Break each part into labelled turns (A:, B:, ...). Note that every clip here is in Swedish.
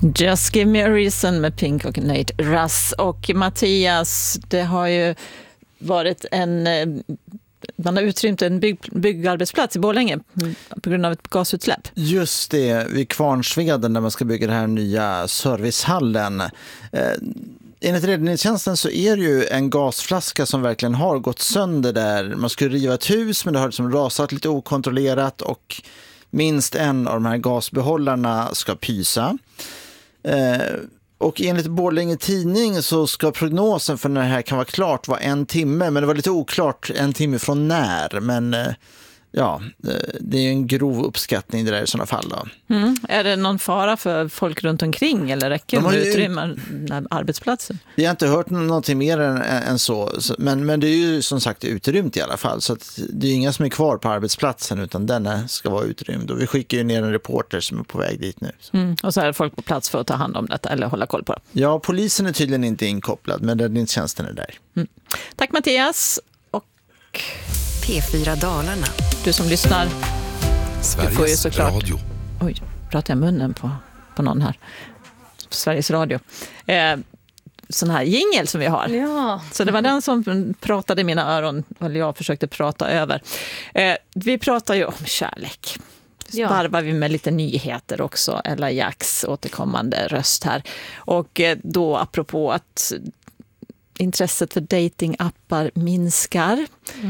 A: Just Give Me a Reason med Pink och Nate Russ. Och Mattias, det har ju varit man har utrymt en byggarbetsplats i Borlänge på grund av ett gasutsläpp.
B: Just det, vid Kvarnsveden där man ska bygga den här nya servicehallen. Enligt räddningstjänsten så är det ju en gasflaska som verkligen har gått sönder där. Man skulle riva ett hus, men det har liksom rasat lite okontrollerat och minst en av de här gasbehållarna ska pysa. Och enligt Borlänge Tidning så ska prognosen för när det här kan vara klart vara 1 timme, men det var lite oklart 1 timme från när, men ja, det är en grov uppskattning det där i sådana fall då.
A: Är det någon fara för folk runt omkring eller räcker det med utrymmen när arbetsplatsen?
B: Vi har inte hört någonting mer än så, men det är ju som sagt utrymt i alla fall, så att det är inga som är kvar på arbetsplatsen utan den ska vara utrymd, och vi skickar ju ner en reporter som är på väg dit nu.
A: Och så är det folk på plats för att ta hand om detta eller hålla koll på det. Ja,
B: polisen är tydligen inte inkopplad, men räddningstjänsten är där.
A: Tack Mattias. Och
C: P4 Dalarna.
A: Du som lyssnar,
D: Sveriges
A: får ju såklart...
D: Radio.
A: Oj, pratar jag munnen på någon här. Sveriges Radio. Sån här jingle som vi har.
E: Ja.
A: Så det var den som pratade i mina öron, eller jag försökte prata över. Vi pratar ju om kärlek.
E: Ja.
A: Varvar vi med lite nyheter också, Ella Jacks återkommande röst här. Och då apropå att intresset för datingappar minskar.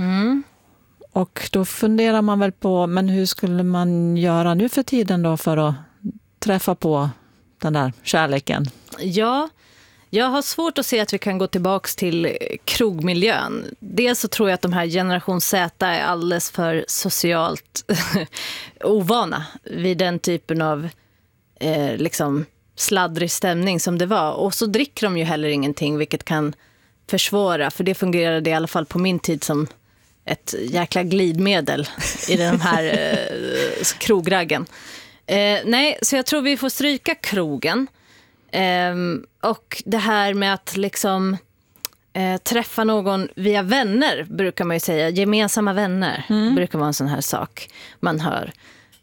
A: Och då funderar man väl på, men hur skulle man göra nu för tiden då för att träffa på den där kärleken?
E: Ja, jag har svårt att se att vi kan gå tillbaka till krogmiljön. Dels så tror jag att de här generation Z är alldeles för socialt ovana vid den typen av liksom sladdrig stämning som det var. Och så dricker de ju heller ingenting, vilket kan försvåra, för det fungerade i alla fall på min tid som ett jäkla glidmedel i den här krograggen. Nej, så jag tror vi får stryka krogen. Och det här med att liksom träffa någon via vänner, brukar man ju säga. Gemensamma vänner brukar vara en sån här sak man hör.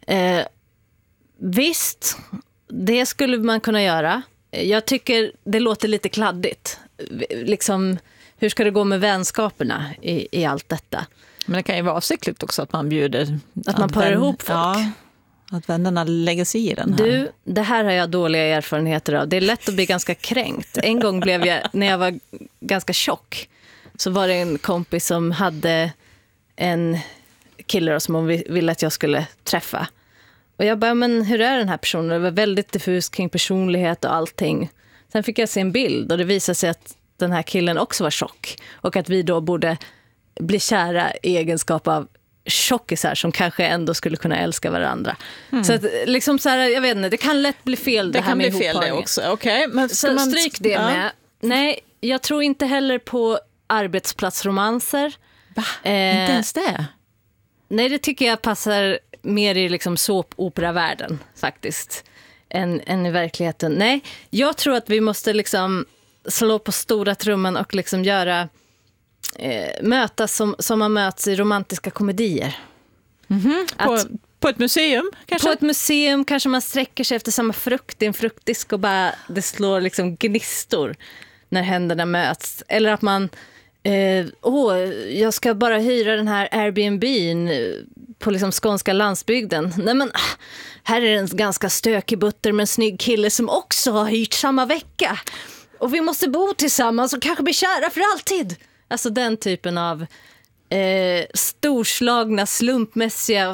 E: Visst, det skulle man kunna göra. Jag tycker det låter lite kladdigt. Liksom, hur ska det gå med vänskaperna i allt detta?
A: Men det kan ju vara avsiktligt också att man bjuder...
E: Att man parar ihop folk.
A: Ja, att vännerna lägger sig i den här.
E: Du, det här har jag dåliga erfarenheter av. Det är lätt att bli ganska kränkt. En gång blev jag, när jag var ganska tjock, så var det en kompis som hade en kille som hon ville att jag skulle träffa. Och jag bara, men hur är den här personen? Det var väldigt diffus kring personlighet och allting. Sen fick jag se en bild och det visade sig att den här killen också var tjock. Och att vi då borde bli kära i egenskap av tjockisar som kanske ändå skulle kunna älska varandra. Så att liksom så här, jag vet inte, det kan lätt bli fel det här med ihopparning.
A: Det kan bli fel det också, okej. Men
E: så
A: man...
E: stryk det med. Nej, jag tror inte heller på arbetsplatsromanser.
A: Va? Inte ens det?
E: Nej, det tycker jag passar mer i liksom såpoperavärlden faktiskt än i verkligheten. Nej, jag tror att vi måste liksom slå på stora trumman och liksom göra mötas som man möts i romantiska komedier.
A: På ett museum kanske?
E: På ett museum kanske man sträcker sig efter samma frukt i en fruktdisk och bara det slår liksom gnistor när händerna möts. Eller att man jag ska bara hyra den här Airbnb på liksom skånska landsbygden. Nej, men här är en ganska stökig butter med en snygg kille som också har hyrt samma vecka. Och vi måste bo tillsammans och kanske bli kära för alltid. Alltså den typen av storslagna, slumpmässiga...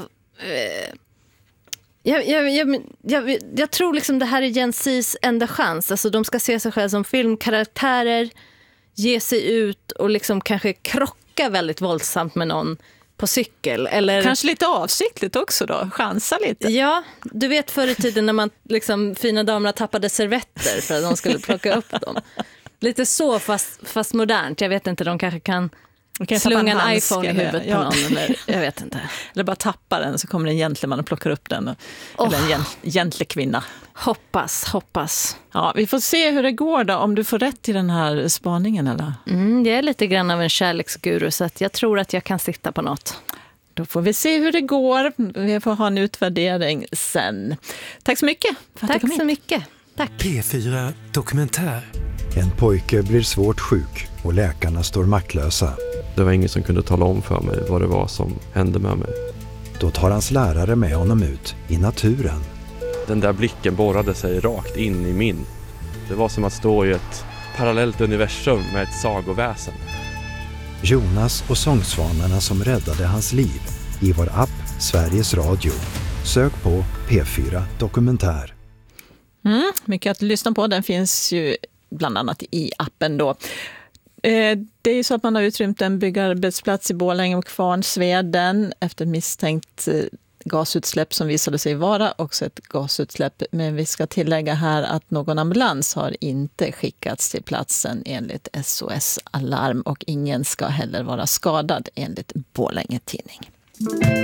E: Jag tror liksom det här är Gen Z's enda chans. Alltså de ska se sig själva som filmkaraktärer, ge sig ut och liksom kanske krocka väldigt våldsamt med någon på cykel. Eller...
A: Kanske lite avsiktligt också då, chansa lite.
E: Ja, du vet förr i tiden när man liksom, fina damerna tappade servetter för att de skulle plocka upp dem. Lite så fast modernt. Jag vet inte, de kanske kan slunga en iPhone i huvudet på någon. Eller, jag vet inte.
A: Eller bara tappa den så kommer en gentleman och plockar upp den. Eller en gentlekvinna.
E: Hoppas.
A: Ja, vi får se hur det går då, om du får rätt i den här spaningen eller?
E: Jag är lite grann av en kärleksguru så att jag tror att jag kan sitta på något.
A: Då får vi se hur det går. Vi får ha en utvärdering sen. Tack så mycket för att du kom hit.
E: Tack så mycket. Tack.
D: P4 Dokumentär.
F: En pojke blir svårt sjuk och läkarna står maktlösa.
G: Det var ingen som kunde tala om för mig vad det var som hände med mig.
F: Då tar hans lärare med honom ut i naturen.
G: Den där blicken borrade sig rakt in i min. Det var som att stå i ett parallellt universum med ett sagoväsen.
F: Jonas och sångsvanarna som räddade hans liv i vår app Sveriges Radio. Sök på P4 Dokumentär.
A: Mycket att lyssna på. Den finns ju bland annat i appen då. Det är ju så att man har utrymt en byggarbetsplats i Borlänge och Kvarnsveden efter misstänkt gasutsläpp som visade sig vara också ett gasutsläpp. Men vi ska tillägga här att någon ambulans har inte skickats till platsen enligt SOS Alarm och ingen ska heller vara skadad enligt Borlänge Tidning.